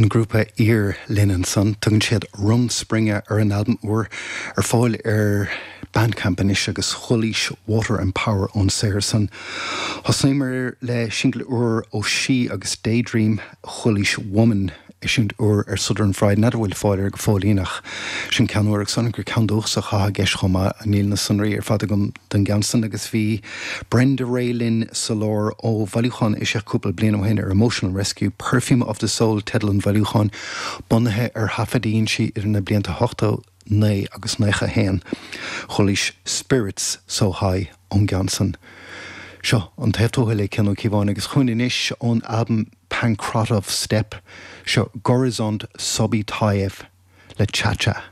an grúpa Ear Lennon san tugann siad Rumspringa ar an album uair ar fáil ar Bandcamp inis agus Choilís Water and Power ón saoir san. Thosnaimar le single uair ó She agus Daydream Choilís Woman isisiúnt uair ar Southern Fried nadidir bhfuil fáilir go fáilíonach sin ceanúir ag san gur ceandúch sa chá geis chuma a níl na sunraí ar fada gom den gansan agus bhí Brenda Raylin Salor ó Bhailiúchan is cúpla bliana ó hin ar Emotional Rescue Perfume of the Soul Tedlan Bhailiúchan bunathe ar hafadíonn si ar na blianta 8 9 agus 9 héan Choilís Spirits So High ón gansan. Seo an taobhtótha le ceanú cíbháin agus chuin inis ón album Pancratov Step seo Gorizont Sobi Taev le Cha-Cha.